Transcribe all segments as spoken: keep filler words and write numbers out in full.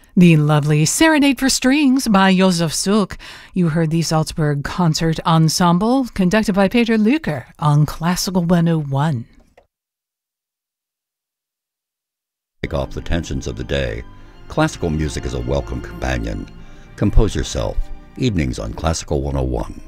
The lovely Serenade for Strings by Josef Suk. You heard the Salzburg Concert Ensemble, conducted by Peter Luker on Classical one oh one. Take off the tensions of the day. Classical music is a welcome companion. Compose yourself. Evenings on Classical one oh one.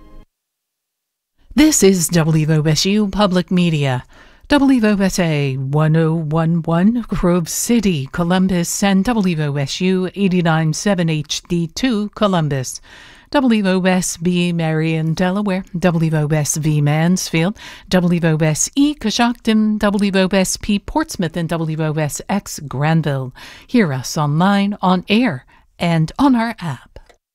This is W O S U Public Media. W O S A one oh one point one, Grove City, Columbus, and W O S U eighty-nine point seven H D two, Columbus. W O S B Marion, Delaware, W O S V Mansfield, W O S E Coshocton, W O S P Portsmouth, and W O S X Granville. Hear us online, on air, and on our app.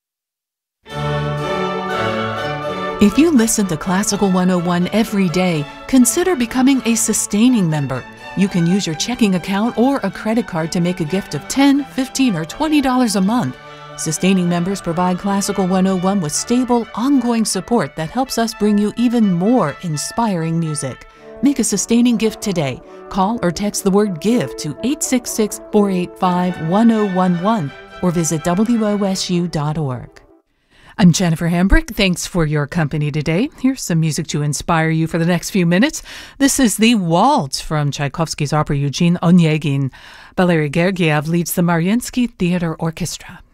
If you listen to Classical one oh one every day, consider becoming a sustaining member. You can use your checking account or a credit card to make a gift of ten dollars, fifteen dollars, or twenty dollars a month. Sustaining members provide Classical one oh one with stable, ongoing support that helps us bring you even more inspiring music. Make a sustaining gift today. Call or text the word GIVE to eight six six, four eight five, one oh one one or visit W O S U dot org. I'm Jennifer Hambrick. Thanks for your company today. Here's some music to inspire you for the next few minutes. This is the Waltz from Tchaikovsky's opera Eugene Onegin. Valery Gergiev leads the Mariinsky Theater Orchestra.